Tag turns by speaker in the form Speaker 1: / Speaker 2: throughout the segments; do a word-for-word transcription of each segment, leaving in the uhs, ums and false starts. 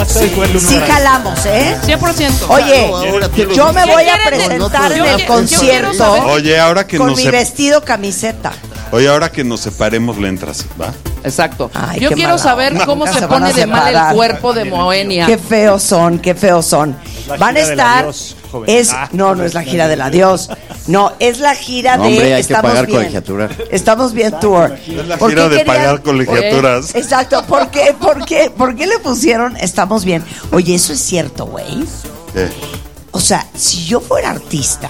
Speaker 1: Sí jalamos, ¿eh?
Speaker 2: cien por ciento.
Speaker 1: Oye,
Speaker 3: claro,
Speaker 1: yo me voy a
Speaker 2: quieren?
Speaker 1: presentar
Speaker 2: Yo-
Speaker 1: en el
Speaker 2: yo-
Speaker 1: concierto
Speaker 2: yo quiero saber-
Speaker 4: Oye, ahora que
Speaker 1: con
Speaker 4: nos
Speaker 1: mi
Speaker 4: sep-
Speaker 1: vestido camiseta.
Speaker 4: Oye, ahora que nos separemos le entras, ¿va?
Speaker 2: Exacto.
Speaker 1: Ay,
Speaker 2: Yo
Speaker 1: qué
Speaker 2: quiero
Speaker 1: mala
Speaker 2: saber
Speaker 1: onda.
Speaker 2: cómo
Speaker 1: Nunca
Speaker 2: se
Speaker 1: se van a
Speaker 2: pone de mal
Speaker 1: separar.
Speaker 2: el cuerpo de Moenia.
Speaker 1: Qué feos son, qué feos son.
Speaker 5: la
Speaker 1: Van a
Speaker 5: gira del
Speaker 1: estar.
Speaker 5: adiós, joven.
Speaker 1: Es,
Speaker 5: Ah.
Speaker 1: no, no es la gira del adiós. No, es la gira
Speaker 3: No,
Speaker 1: de.
Speaker 3: hombre, hay que
Speaker 1: estamos
Speaker 3: pagar
Speaker 1: bien.
Speaker 3: colegiatura.
Speaker 1: Estamos bien tour.
Speaker 4: Es la
Speaker 1: ¿Por
Speaker 4: gira
Speaker 1: qué
Speaker 4: de
Speaker 1: querían-
Speaker 4: pagar colegiaturas.
Speaker 1: Exacto, ¿por qué, por qué, por qué le pusieron estamos bien? Oye, eso es cierto, güey.
Speaker 4: ¿Qué?
Speaker 1: O sea, si yo fuera artista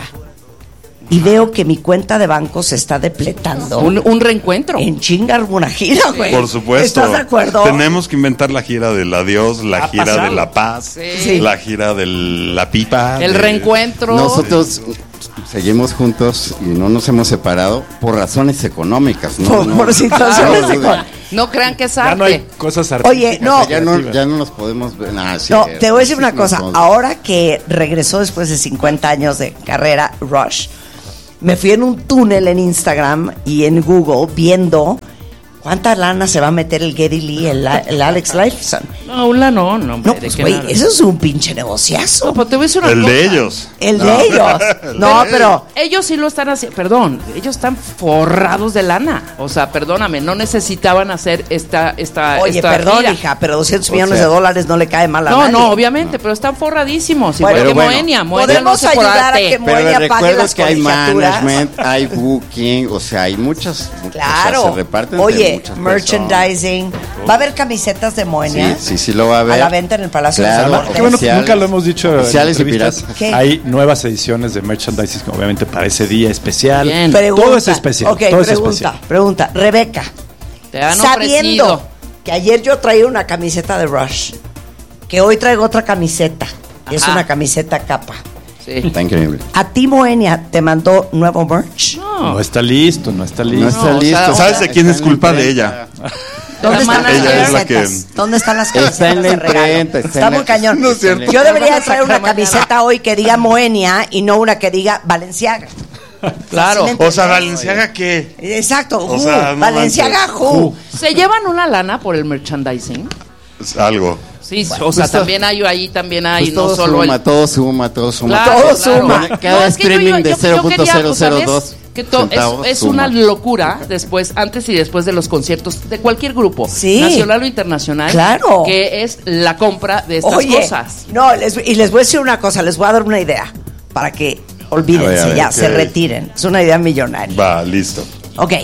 Speaker 1: y veo que mi cuenta de banco se está depletando,
Speaker 2: Un, un reencuentro.
Speaker 1: en chingar una gira, güey.
Speaker 4: Por supuesto.
Speaker 1: ¿Estás de acuerdo?
Speaker 4: Tenemos que inventar la gira del adiós, la
Speaker 5: Ha
Speaker 4: gira
Speaker 5: pasado.
Speaker 4: de la paz,
Speaker 1: Sí.
Speaker 4: la gira de la pipa.
Speaker 2: El
Speaker 4: de-
Speaker 2: reencuentro.
Speaker 3: Nosotros seguimos juntos y no nos hemos separado por razones económicas. No,
Speaker 1: Por,
Speaker 3: no.
Speaker 1: por situaciones
Speaker 3: No,
Speaker 1: de
Speaker 3: no,
Speaker 1: co-
Speaker 2: No crean que es
Speaker 5: Ya
Speaker 2: arte.
Speaker 5: no hay cosas artísticas.
Speaker 1: Oye, no.
Speaker 3: Ya no, ya no nos podemos ver. Nah, sí,
Speaker 1: No,
Speaker 3: eh,
Speaker 1: te voy a decir
Speaker 3: sí,
Speaker 1: una
Speaker 3: no
Speaker 1: cosa.
Speaker 3: podemos-
Speaker 1: Ahora que regresó después de cincuenta años de carrera, Rush, me fui en un túnel en Instagram y en Google viendo cuánta lana se va a meter el Geddy Lee, el, el Alex Lifeson.
Speaker 2: No, un no, no, hombre,
Speaker 1: No,
Speaker 2: ¿de
Speaker 1: pues,
Speaker 2: qué
Speaker 1: güey,
Speaker 2: nada?
Speaker 1: eso es un pinche negociazo.
Speaker 2: No, pues te voy a decir una
Speaker 4: El
Speaker 2: cosa.
Speaker 4: de ellos.
Speaker 1: El de ellos. No, pero...
Speaker 2: Ellos sí lo están haciendo, perdón, ellos están forrados de lana. O sea, perdóname, no necesitaban hacer esta esta
Speaker 1: Oye,
Speaker 2: esta
Speaker 1: perdón,
Speaker 2: gira.
Speaker 1: hija, pero doscientos
Speaker 3: O
Speaker 1: millones
Speaker 3: sea-
Speaker 1: de dólares no le cae mal a
Speaker 2: No,
Speaker 1: nadie.
Speaker 2: no, obviamente, pero están forradísimos.
Speaker 1: Bueno,
Speaker 2: Igual que
Speaker 3: pero bueno,
Speaker 2: Moenia. Moenia no
Speaker 1: podemos
Speaker 2: hace por
Speaker 1: ayudar a
Speaker 2: arte.
Speaker 1: que
Speaker 3: Pero
Speaker 1: Moenia
Speaker 3: les
Speaker 1: pague
Speaker 3: recuerdo
Speaker 1: las
Speaker 3: que hay
Speaker 1: colegiaturas.
Speaker 3: management, hay booking, o sea, hay muchas.
Speaker 1: Claro.
Speaker 3: O sea, se reparten entre
Speaker 1: Oye,
Speaker 3: muchas
Speaker 1: merchandising. ¿Va a haber camisetas de Moenia?
Speaker 3: personas. Sí, sí, sí lo va a ver.
Speaker 1: A la venta en el Palacio
Speaker 3: Claro.
Speaker 1: de los
Speaker 5: Qué
Speaker 1: Deportes.
Speaker 5: bueno que
Speaker 3: Oficiales.
Speaker 5: nunca lo hemos dicho en
Speaker 3: Oficiales y
Speaker 5: entrevistas.
Speaker 3: piratas.
Speaker 1: ¿Qué?
Speaker 5: Hay nuevas ediciones de merchandising, obviamente para ese día especial.
Speaker 2: Bien.
Speaker 1: Pregunta.
Speaker 5: Todo es especial.
Speaker 1: Ok,
Speaker 5: todo es
Speaker 1: pregunta,
Speaker 5: especial.
Speaker 1: pregunta. Rebeca,
Speaker 2: Te han
Speaker 1: sabiendo
Speaker 2: ofrecido.
Speaker 1: que ayer yo traía una camiseta de Rush, que hoy traigo otra camiseta, que es
Speaker 2: Ajá.
Speaker 1: una camiseta capa.
Speaker 2: Sí.
Speaker 3: Está increíble.
Speaker 1: ¿A ti, Moenia, te mandó nuevo merch?
Speaker 5: No está listo, no está listo.
Speaker 3: No está
Speaker 2: o
Speaker 3: listo.
Speaker 2: sea,
Speaker 4: ¿Sabes de quién es
Speaker 3: Está en la
Speaker 4: culpa de
Speaker 3: imprenta.
Speaker 4: ella?
Speaker 1: ¿Dónde
Speaker 2: La
Speaker 1: están las
Speaker 2: manager.
Speaker 4: Ella es la
Speaker 1: camisetas?
Speaker 4: que-
Speaker 1: ¿Dónde están las camisetas
Speaker 3: Está en la
Speaker 1: de regalo?
Speaker 3: imprenta, está
Speaker 1: Está
Speaker 3: en
Speaker 1: muy
Speaker 3: la-
Speaker 1: cañón.
Speaker 3: No es cierto.
Speaker 1: Yo debería traer una
Speaker 2: Sacar mañana.
Speaker 1: camiseta hoy que diga Moenia y no una que diga Valenciaga.
Speaker 2: Claro.
Speaker 1: ¿Sí me
Speaker 4: O sea,
Speaker 1: entiendes?
Speaker 4: ¿Valenciaga qué?
Speaker 1: Exacto,
Speaker 4: O
Speaker 1: Who,
Speaker 4: sea, no
Speaker 1: Valenciaga
Speaker 4: manches.
Speaker 1: Who.
Speaker 2: ¿Se llevan una lana por el merchandising?
Speaker 4: Es algo.
Speaker 2: Sí, o sea,
Speaker 3: pues,
Speaker 2: también hay ahí, también hay,
Speaker 3: Pues
Speaker 2: no
Speaker 3: todo
Speaker 2: solo
Speaker 3: suma,
Speaker 2: el...
Speaker 3: todo suma, todo suma.
Speaker 2: Claro,
Speaker 1: todo
Speaker 2: claro.
Speaker 1: suma.
Speaker 3: Cada
Speaker 2: No, es que yo-
Speaker 3: streaming
Speaker 2: yo-
Speaker 3: de
Speaker 2: yo
Speaker 3: cero punto
Speaker 2: quería,
Speaker 3: cero
Speaker 2: pues,
Speaker 3: cero
Speaker 2: ¿sabes?
Speaker 3: dos
Speaker 2: Que to-
Speaker 3: centavos
Speaker 2: es, es
Speaker 3: suma.
Speaker 2: una locura después, antes y después de los conciertos de cualquier grupo,
Speaker 1: Sí.
Speaker 2: nacional o internacional,
Speaker 1: Claro.
Speaker 2: que es la compra de estas
Speaker 1: Oye,
Speaker 2: cosas.
Speaker 1: no, les- y les voy a decir una cosa, les voy a dar una idea para que olvídense
Speaker 3: A ver, a ver,
Speaker 1: ya,
Speaker 4: ¿qué?
Speaker 1: se retiren. Es una idea millonaria.
Speaker 4: Va, listo.
Speaker 1: Ok,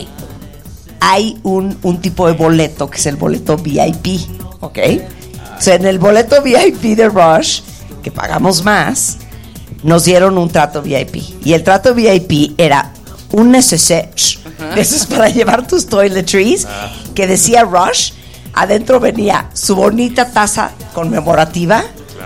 Speaker 1: hay un, un tipo de boleto que es el boleto V I P, ¿ok? O sea, en el boleto V I P de Rush, que pagamos más, nos dieron un trato V I P. Y el trato V I P era un neceser, eso es para llevar tus toiletries, que decía Rush, adentro venía su bonita taza conmemorativa,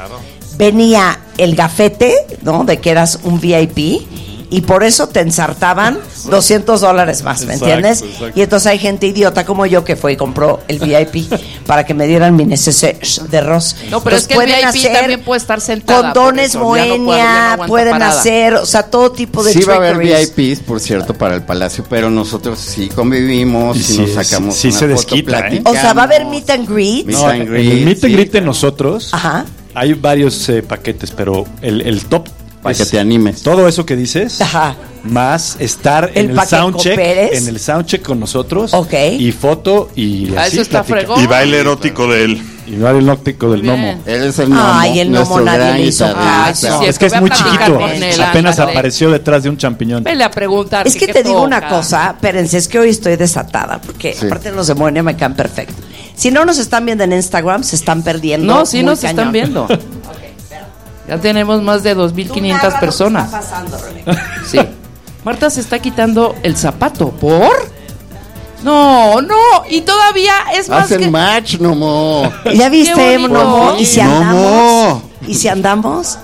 Speaker 1: venía el gafete, ¿no? De que eras un V I P. Y por eso te ensartaban doscientos dólares más, ¿me
Speaker 5: Exacto,
Speaker 1: entiendes?
Speaker 5: exacto.
Speaker 1: Y entonces hay gente idiota como yo que fue y compró el V I P para que me dieran mi neceser de Ross.
Speaker 2: No, pero es que el
Speaker 1: pueden
Speaker 2: V I P
Speaker 1: hacer
Speaker 2: también puede estar sentada,
Speaker 1: condones
Speaker 2: por eso, ya no puede- ya no
Speaker 1: Moenia,
Speaker 2: aguanta
Speaker 1: pueden
Speaker 2: parada.
Speaker 1: hacer, o sea, todo tipo de
Speaker 3: Sí va a haber
Speaker 1: trickeries.
Speaker 3: V I Ps, por cierto, para el Palacio, pero nosotros sí convivimos,
Speaker 5: Y
Speaker 3: sí,
Speaker 5: sí,
Speaker 3: nos sacamos
Speaker 5: sí
Speaker 3: una
Speaker 5: se
Speaker 3: foto,
Speaker 5: desquita, ¿eh?
Speaker 3: platicamos.
Speaker 1: O sea, va a haber meet and greet.
Speaker 3: Meet
Speaker 5: No,
Speaker 3: and
Speaker 5: en
Speaker 3: greet,
Speaker 5: el meet and
Speaker 3: sí,
Speaker 5: greet de
Speaker 3: claro.
Speaker 5: nosotros
Speaker 1: Ajá.
Speaker 5: hay varios eh, paquetes, pero el, el top
Speaker 3: Para
Speaker 5: es
Speaker 3: que te animes.
Speaker 5: todo eso que dices,
Speaker 1: Ajá.
Speaker 5: más estar
Speaker 1: El
Speaker 5: en el
Speaker 1: Paqueco
Speaker 5: soundcheck,
Speaker 1: Pérez.
Speaker 5: en el soundcheck con nosotros,
Speaker 1: Ok.
Speaker 5: y foto y
Speaker 2: Ah,
Speaker 5: así
Speaker 2: eso está
Speaker 5: platica.
Speaker 2: fregón.
Speaker 4: Y baile erótico de él.
Speaker 5: Y no el nóctico del
Speaker 2: Muy bien.
Speaker 5: gnomo.
Speaker 3: Él es el gnomo.
Speaker 1: Ay, el gnomo
Speaker 3: nuestro
Speaker 1: nadie
Speaker 3: gran
Speaker 1: le hizo
Speaker 3: guitarrista.
Speaker 2: caso.
Speaker 1: caso.
Speaker 2: Sí,
Speaker 5: Es que es
Speaker 2: voy a
Speaker 5: muy
Speaker 2: platicar
Speaker 5: chiquito,
Speaker 2: con él,
Speaker 5: apenas
Speaker 2: ándale.
Speaker 5: apareció detrás de un champiñón.
Speaker 2: Vele a preguntar.
Speaker 1: Es que
Speaker 2: qué
Speaker 1: te digo una
Speaker 2: toca.
Speaker 1: cosa, espérense, es que hoy estoy desatada, porque
Speaker 3: Sí.
Speaker 1: aparte los de Moenia me caen perfecto. Si no nos están viendo en Instagram, se están perdiendo.
Speaker 2: No, sí
Speaker 1: muy
Speaker 2: nos
Speaker 1: cañón.
Speaker 2: están viendo. Ya tenemos más de dos mil
Speaker 1: Tú
Speaker 2: quinientas
Speaker 1: narra lo que
Speaker 2: personas.
Speaker 1: está pasando, Rebeca.
Speaker 2: Sí. Marta se está quitando el zapato. ¿Por? No, no. Y todavía es más
Speaker 3: Hacen
Speaker 2: que...
Speaker 3: match, gnomo.
Speaker 1: ¿Ya viste,
Speaker 2: Qué bonito.
Speaker 1: Nomo? ¿Y si andamos?
Speaker 3: Nomo.
Speaker 1: ¿Y si andamos?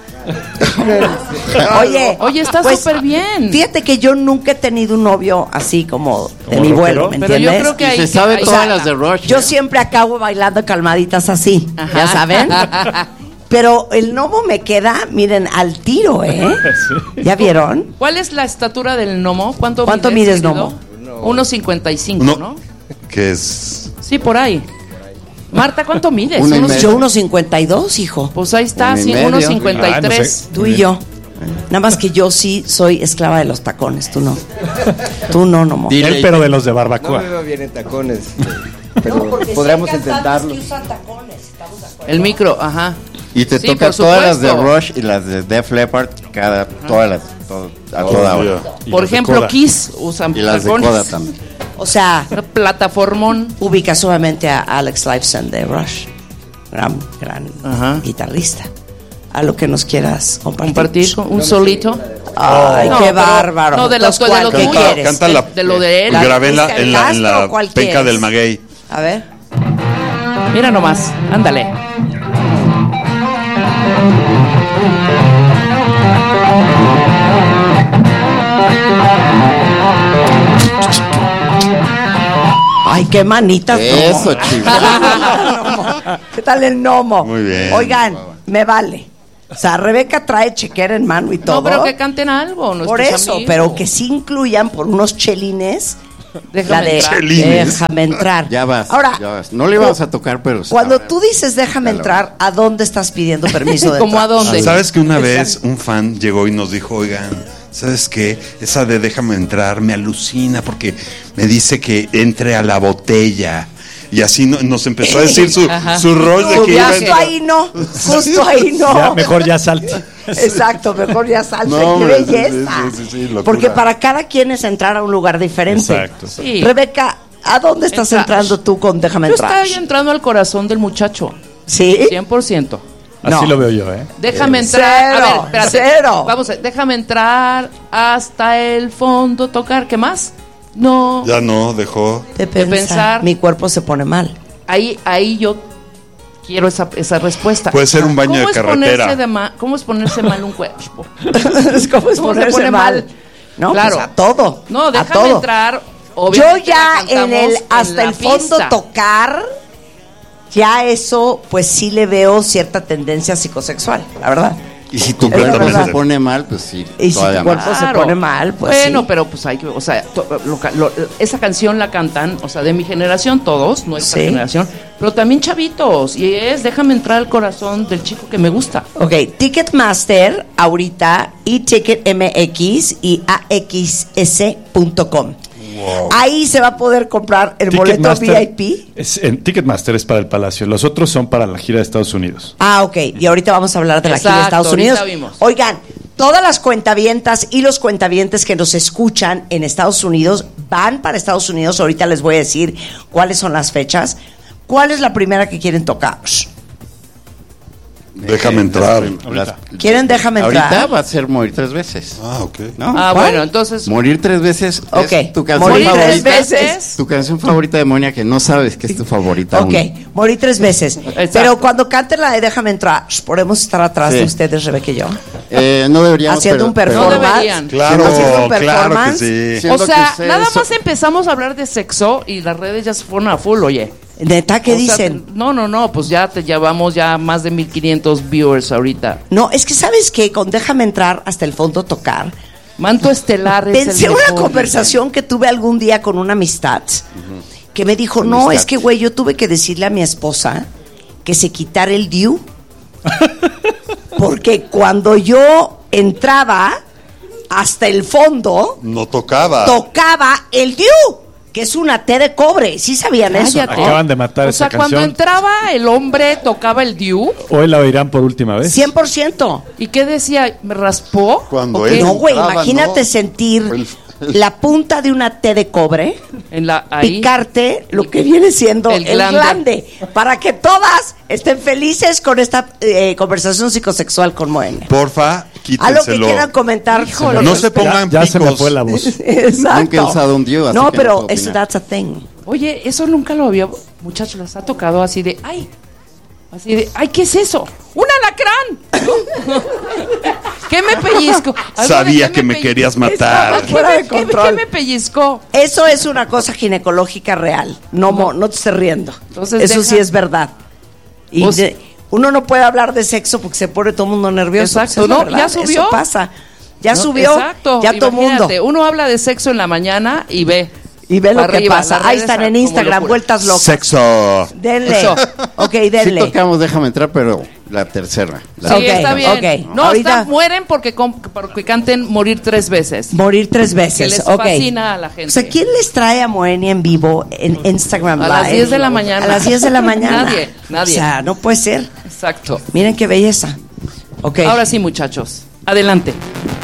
Speaker 1: Oye,
Speaker 2: Oye, está
Speaker 1: pues,
Speaker 2: súper bien.
Speaker 1: Fíjate que yo nunca he tenido un novio así como de
Speaker 5: ¿Como
Speaker 1: mi
Speaker 5: rockero?
Speaker 1: vuelo, ¿me
Speaker 2: Pero yo
Speaker 1: entiendes?
Speaker 2: creo que
Speaker 3: Y
Speaker 2: hay
Speaker 3: se
Speaker 2: que-
Speaker 3: sabe
Speaker 2: hay-
Speaker 3: todas
Speaker 2: o sea,
Speaker 3: las de Rush.
Speaker 1: Yo
Speaker 3: ¿eh?
Speaker 1: siempre acabo bailando calmaditas así,
Speaker 2: Ajá.
Speaker 1: ya saben. Pero el gnomo me queda, miren, al tiro, ¿eh? ¿Ya vieron?
Speaker 2: ¿Cuál es la estatura del gnomo? ¿Cuánto,
Speaker 1: ¿Cuánto
Speaker 2: mides,
Speaker 1: mides,
Speaker 2: querido?
Speaker 1: gnomo?
Speaker 2: uno cincuenta y cinco,
Speaker 4: No.
Speaker 2: ¿no?
Speaker 4: Que es.
Speaker 2: Sí, por ahí. Marta, ¿cuánto mides?
Speaker 3: Uno y
Speaker 2: Unos-
Speaker 3: medio.
Speaker 1: Yo unos cincuenta y dos, hijo.
Speaker 2: Pues ahí está,
Speaker 3: Uno y
Speaker 2: sí,
Speaker 3: medio.
Speaker 2: unos cincuenta y
Speaker 5: Ah, no
Speaker 2: tres.
Speaker 5: sé.
Speaker 1: Tú y yo. Nada más que yo sí soy esclava de los tacones, tú no. Tú no, no, mo.
Speaker 3: Dile-
Speaker 5: Él, pero de los de
Speaker 6: No
Speaker 5: barbacoa.
Speaker 6: me veo bien en tacones, este, pero podríamos intentarlo.
Speaker 2: El micro, ajá.
Speaker 3: Y te
Speaker 2: Sí,
Speaker 3: toca
Speaker 2: por
Speaker 3: todas las de
Speaker 2: supuesto.
Speaker 3: Rush y las de Def Leppard, cada, todas las, todo- a toda
Speaker 4: Oh,
Speaker 3: hora.
Speaker 5: Y
Speaker 2: Por
Speaker 5: los de
Speaker 2: ejemplo,
Speaker 5: Coda.
Speaker 2: Kiss usan
Speaker 3: Y las de
Speaker 2: tacones.
Speaker 3: Coda también.
Speaker 1: O sea,
Speaker 2: Plataformón.
Speaker 1: ubicas obviamente a Alex Lifeson de Rush. Gran, gran
Speaker 2: Ajá.
Speaker 1: guitarrista. A lo que nos quieras compartir.
Speaker 2: Compartir con un solito.
Speaker 1: Ay,
Speaker 2: No,
Speaker 1: qué
Speaker 2: pero-
Speaker 1: bárbaro.
Speaker 2: no, de los-
Speaker 1: Entonces,
Speaker 2: de los
Speaker 1: ¿cuál- ¿qué
Speaker 2: tuyos.
Speaker 1: quieres?
Speaker 4: Canta la,
Speaker 2: De lo de él.
Speaker 4: que grabé en la,
Speaker 1: ¿Busca el
Speaker 4: en la, en
Speaker 1: Castro
Speaker 4: la
Speaker 1: o cuál
Speaker 4: penca
Speaker 1: quieres?
Speaker 4: del maguey.
Speaker 1: A ver.
Speaker 2: Mira nomás, ándale.
Speaker 1: Ay, qué manitas.
Speaker 3: Eso,
Speaker 1: no.
Speaker 3: chivo.
Speaker 1: ¿Qué tal el gnomo?
Speaker 4: Muy bien.
Speaker 1: Oigan, me vale. O sea, Rebeca trae chequera en mano y todo.
Speaker 2: No, pero que canten algo.
Speaker 1: Por
Speaker 2: nuestros
Speaker 1: eso,
Speaker 2: amigos.
Speaker 1: pero que sí incluyan por unos chelines
Speaker 2: Déjame
Speaker 1: la de
Speaker 2: entrar.
Speaker 4: Chelines.
Speaker 1: déjame entrar.
Speaker 3: Ya vas,
Speaker 1: Ahora,
Speaker 3: ya vas. No le íbamos a tocar, pero...
Speaker 1: cuando
Speaker 3: ahora-
Speaker 1: tú dices déjame
Speaker 3: Ya lo-
Speaker 1: entrar, ¿a dónde estás pidiendo permiso de
Speaker 2: ¿Cómo
Speaker 1: entrar?
Speaker 2: a dónde?
Speaker 4: ¿Sabes que una vez un fan llegó y nos dijo, oigan, ¿sabes qué? Esa de déjame entrar me alucina porque me dice que entre a la botella. Y así no- nos empezó a decir su,
Speaker 2: Ajá.
Speaker 4: su rol de
Speaker 1: No,
Speaker 4: que iba a
Speaker 1: justo
Speaker 4: entrar.
Speaker 1: ahí no, justo ahí no.
Speaker 5: Ya, mejor ya salte.
Speaker 1: Exacto, mejor ya salte,
Speaker 4: No,
Speaker 1: qué
Speaker 4: hombre, sí,
Speaker 1: belleza.
Speaker 4: sí, sí, sí, locura.
Speaker 1: Porque para cada quien es entrar a un lugar diferente.
Speaker 5: Exacto.
Speaker 2: Sí.
Speaker 1: Rebeca, ¿a dónde estás
Speaker 2: Entra-
Speaker 1: entrando tú con déjame
Speaker 2: Yo
Speaker 1: entrar?
Speaker 2: estoy entrando al corazón del muchacho.
Speaker 1: ¿Sí?
Speaker 2: cien por ciento.
Speaker 5: Así
Speaker 1: No.
Speaker 5: lo veo yo, ¿eh?
Speaker 2: Déjame
Speaker 1: Eh,
Speaker 2: entrar.
Speaker 1: cero,
Speaker 2: a ver, espérate.
Speaker 1: cero.
Speaker 2: Vamos, a, déjame entrar hasta el fondo, tocar. ¿Qué más? No.
Speaker 4: Ya no, dejó.
Speaker 1: De pensar,
Speaker 2: pensar.
Speaker 1: mi cuerpo se pone mal.
Speaker 2: Ahí, ahí yo quiero esa, esa respuesta.
Speaker 4: Puede ser un baño
Speaker 2: ¿Cómo
Speaker 4: de
Speaker 2: es
Speaker 4: carretera.
Speaker 2: ponerse de ma- ¿Cómo es ponerse mal un cuerpo?
Speaker 1: Es como es
Speaker 2: ¿Cómo se
Speaker 1: ponerse
Speaker 2: pone
Speaker 1: mal.
Speaker 2: mal?
Speaker 1: No,
Speaker 2: Claro.
Speaker 1: pues a todo.
Speaker 2: No,
Speaker 1: a
Speaker 2: déjame
Speaker 1: todo.
Speaker 2: entrar.
Speaker 1: Yo
Speaker 2: Obviamente
Speaker 1: ya
Speaker 2: la
Speaker 1: en
Speaker 2: cantamos
Speaker 1: el
Speaker 2: en
Speaker 1: hasta
Speaker 2: la
Speaker 1: el fondo
Speaker 2: pista.
Speaker 1: tocar, ya eso, pues sí le veo cierta tendencia psicosexual, la verdad.
Speaker 3: Y si tu
Speaker 1: Es
Speaker 3: cuerpo
Speaker 1: verdad.
Speaker 3: se pone mal, pues sí,
Speaker 1: Y si
Speaker 3: todavía
Speaker 1: tu cuerpo
Speaker 3: más.
Speaker 1: se pone mal, pues
Speaker 2: bueno,
Speaker 1: sí.
Speaker 2: pero pues hay que, o sea, to- lo ca- lo- esa canción la cantan, o sea, de mi generación todos, nuestra
Speaker 1: Sí.
Speaker 2: generación, pero también chavitos, y es déjame entrar al corazón del chico que me gusta.
Speaker 1: Ok, Ticketmaster ahorita y Ticket M X y A X S punto com. Ahí se va a poder comprar el boleto V I P.
Speaker 5: Es, en Ticketmaster es para el Palacio. Los otros son para la gira de Estados Unidos.
Speaker 1: Ah, ok. Y ahorita vamos a hablar de la gira de
Speaker 2: Exacto,
Speaker 1: Estados
Speaker 2: ahorita
Speaker 1: Unidos.
Speaker 2: vimos.
Speaker 1: Oigan, todas las cuentavientas y los cuentavientes que nos escuchan en Estados Unidos van para Estados Unidos. Ahorita les voy a decir cuáles son las fechas. ¿Cuál es la primera que quieren tocar?
Speaker 4: Déjame entrar.
Speaker 3: Las-
Speaker 1: ¿Quieren déjame entrar?
Speaker 3: Ahorita va a ser morir tres veces.
Speaker 4: Ah, ok.
Speaker 3: ¿No?
Speaker 2: Ah,
Speaker 1: ¿Cuál?
Speaker 2: bueno, entonces
Speaker 3: Morir tres veces
Speaker 1: Ok.
Speaker 3: es tu canción
Speaker 1: Morir tres
Speaker 3: favorita.
Speaker 1: veces.
Speaker 3: Tu canción favorita de Monia que no sabes que es tu favorita.
Speaker 1: Ok,
Speaker 3: aún.
Speaker 1: morí tres veces.
Speaker 2: Exacto.
Speaker 1: Pero cuando canten la de Déjame entrar, ¿podemos estar atrás
Speaker 3: Sí.
Speaker 1: de ustedes, Rebeca y yo?
Speaker 3: Eh, no deberíamos.
Speaker 1: Haciendo
Speaker 3: pero-
Speaker 1: un
Speaker 3: pero-
Speaker 2: No
Speaker 1: performance.
Speaker 2: deberían.
Speaker 4: Claro,
Speaker 1: Haciendo un
Speaker 4: claro que
Speaker 1: performance.
Speaker 4: sí.
Speaker 3: Siendo
Speaker 2: O sea,
Speaker 3: que ustedes
Speaker 2: nada
Speaker 3: son-
Speaker 2: más empezamos a hablar de sexo y las redes ya se fueron a full, oye.
Speaker 1: ¿Neta qué
Speaker 2: O sea,
Speaker 1: dicen?
Speaker 2: no, no, no, pues ya te llevamos ya más de mil quinientos viewers ahorita.
Speaker 1: No, es que ¿sabes qué? Con Déjame entrar hasta el fondo tocar.
Speaker 2: Manto estelar es
Speaker 1: Pensé
Speaker 2: el
Speaker 1: una
Speaker 2: mejor.
Speaker 1: conversación que tuve algún día con una amistad que me dijo, no,
Speaker 3: Amistad.
Speaker 1: es que güey, yo tuve que decirle a mi esposa que se quitara el D U porque cuando yo entraba hasta el fondo
Speaker 4: No tocaba.
Speaker 1: tocaba el D U, que es una T de cobre. ¿Sí sabían eso?
Speaker 2: Cállate.
Speaker 1: no?
Speaker 5: Acaban de matar
Speaker 2: O
Speaker 5: esa
Speaker 2: sea, cuando
Speaker 5: canción.
Speaker 2: entraba el hombre tocaba el diu.
Speaker 5: Hoy la oirán por última vez.
Speaker 1: cien por ciento.
Speaker 2: ¿Y qué decía? ¿Me raspó?
Speaker 4: Cuando
Speaker 2: ¿O qué?
Speaker 4: él-
Speaker 1: No, güey,
Speaker 4: entraba,
Speaker 1: imagínate
Speaker 4: no.
Speaker 1: sentir
Speaker 4: El-
Speaker 1: la punta de una T de cobre,
Speaker 2: En la, ahí.
Speaker 1: picarte lo que viene siendo el
Speaker 2: El
Speaker 1: glande,
Speaker 2: glande.
Speaker 1: para que todas estén felices con esta eh, conversación psicosexual con Moenia.
Speaker 4: Porfa,
Speaker 1: A lo que
Speaker 4: quítenselo.
Speaker 1: quieran comentar.
Speaker 2: Híjole.
Speaker 4: No se pongan
Speaker 5: Ya, ya se me
Speaker 4: picos.
Speaker 5: fue la voz.
Speaker 1: Exacto.
Speaker 3: Nunca he usado un D U, así
Speaker 1: No,
Speaker 3: que
Speaker 1: pero
Speaker 3: no puedo
Speaker 1: eso,
Speaker 3: opinar.
Speaker 1: that's a thing.
Speaker 2: Oye, eso nunca lo había. Muchachos, les ha tocado así de. ¡Ay! Así de. ¡Ay, qué es eso! ¡Un alacrán! ¿Qué me pellizco? A ver,
Speaker 4: Sabía
Speaker 2: ¿qué
Speaker 4: que me
Speaker 2: pellizco?
Speaker 4: querías matar.
Speaker 2: ¿Qué
Speaker 1: Fuera
Speaker 2: me-
Speaker 1: de
Speaker 2: qué me-
Speaker 1: control.
Speaker 2: ¿Qué me pellizcó?
Speaker 1: Eso es una cosa ginecológica real. No, mo- no te estés riendo.
Speaker 2: Entonces
Speaker 1: eso
Speaker 2: deja-
Speaker 1: sí es verdad. Y
Speaker 2: Pues-
Speaker 1: de- uno no puede hablar de sexo porque se pone todo el mundo nervioso.
Speaker 2: Exacto,
Speaker 1: Pues es
Speaker 2: ¿no?
Speaker 1: verdad,
Speaker 2: Ya subió.
Speaker 1: Eso pasa. Ya
Speaker 2: No,
Speaker 1: subió.
Speaker 2: Exacto.
Speaker 1: Ya todo el mundo.
Speaker 2: Imagínate, uno habla de sexo en la mañana y ve.
Speaker 1: Y ve lo
Speaker 2: Para
Speaker 1: que
Speaker 2: arriba,
Speaker 1: pasa.
Speaker 2: las
Speaker 1: Ahí
Speaker 2: redes
Speaker 1: están
Speaker 2: a-
Speaker 1: en
Speaker 2: como
Speaker 1: Instagram,
Speaker 2: locura.
Speaker 1: vueltas locas.
Speaker 4: Sexo.
Speaker 1: Denle.
Speaker 2: Eso.
Speaker 1: Ok,
Speaker 3: Sí
Speaker 1: denle.
Speaker 3: tocamos Déjame Entrar, pero la tercera. La
Speaker 2: Sí,
Speaker 1: Ok,
Speaker 2: está bien.
Speaker 1: ok.
Speaker 2: No,
Speaker 1: Ahorita-
Speaker 2: está- mueren porque, com- porque canten Morir tres veces.
Speaker 1: Morir tres veces.
Speaker 2: Que les
Speaker 1: ok.
Speaker 2: fascina a la gente.
Speaker 1: O sea, ¿quién les trae a Moenia en vivo en Instagram
Speaker 2: A
Speaker 1: Live?
Speaker 2: las diez de la mañana.
Speaker 1: A las diez de la mañana.
Speaker 2: Nadie, nadie.
Speaker 1: O sea, no puede ser.
Speaker 2: Exacto.
Speaker 1: Miren qué belleza. Ok.
Speaker 2: Ahora sí, muchachos. Adelante.